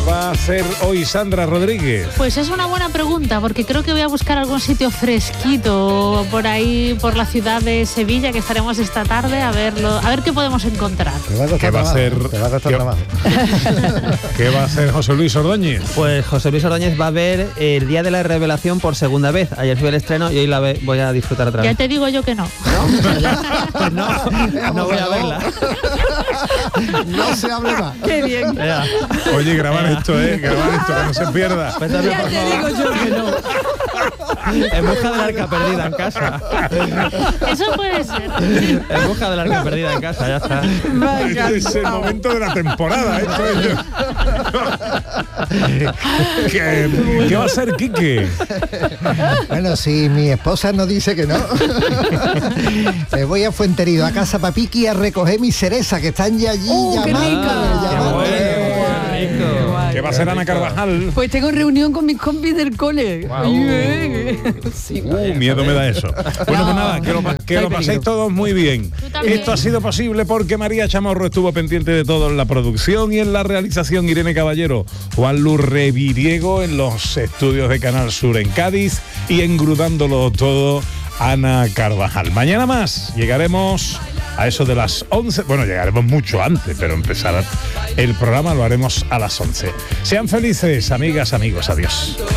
va a hacer hoy Sandra Rodríguez? Pues es una buena pregunta, porque creo que voy a buscar algún sitio fresquito por ahí, por la ciudad de Sevilla, que estaremos esta tarde, a ver qué podemos encontrar. ¿Qué va a hacer? ¿Qué va a hacer José Luis Ordóñez? Pues José Luis Ordóñez va a ver El Día de la Revelación por segunda vez. Ayer fue el estreno y hoy voy a disfrutar otra vez. Ya te digo yo que no. Pues no voy a verla. No se hable más. Qué bien. Ya. Oye, grabar esto, grabar esto, que no se pierda. Pues también, Ya por te favor. digo yo que no. En busca del arca perdida en casa. Eso puede ser. En busca del arca perdida en casa, ya está. Este es el momento de la temporada. ¿Qué va a hacer Quique? Bueno, si mi esposa no dice que no, me voy a Fuenterido, a Casa Papiqui, a recoger mis cerezas que están ya allí. ¡Qué llamando. ¿Qué va a hacer Ana Carvajal? Pues tengo reunión con mis compis del cole. Sí. Miedo me da eso. Bueno, pues nada, que lo paséis todos muy bien. también. Esto ha sido posible porque María Chamorro estuvo pendiente de todo en la producción y en la realización, Irene Caballero, Juan Lu Reviriego en los estudios de Canal Sur en Cádiz y engrudándolo todo, Ana Carvajal. Mañana más llegaremos a eso de las 11, bueno, llegaremos mucho antes, pero empezar el programa lo haremos a las 11. Sean felices, amigas, amigos, adiós.